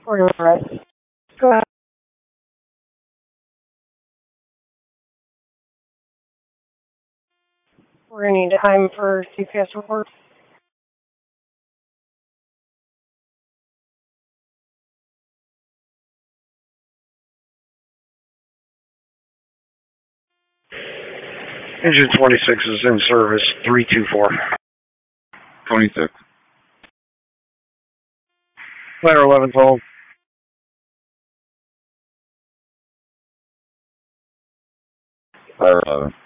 We're right. Go ahead. We're going to need time for CPS reports. Engine 26 is in service, 324. 26. Ladder 11's hold. Fire 11.